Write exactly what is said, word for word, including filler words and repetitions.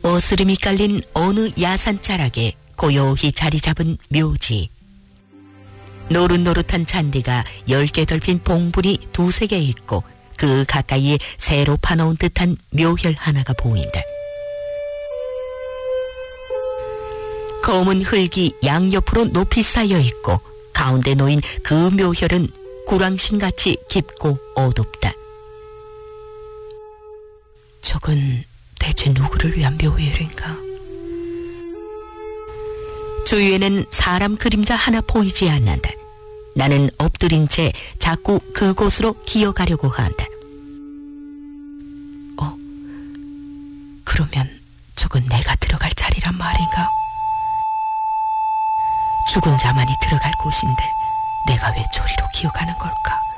어스름이 깔린 어느 야산자락에 고요히 자리 잡은 묘지. 노릇노릇한 잔디가 열 개 덜핀 봉분이 두세 개 있고 그 가까이에 새로 파놓은 듯한 묘혈 하나가 보인다. 검은 흙이 양옆으로 높이 쌓여 있고 가운데 놓인 그 묘혈은 구랑신같이 깊고 어둡다. 저건 대체 누구를 위한 묘혈인가? 주위에는 사람 그림자 하나 보이지 않는다. 나는 엎드린 채 자꾸 그곳으로 기어가려고 한다. 어? 그러면 저건 내가 들어갈 자리란 말인가? 죽은 자만이 들어갈 곳인데 내가 왜 저리로 기어가는 걸까?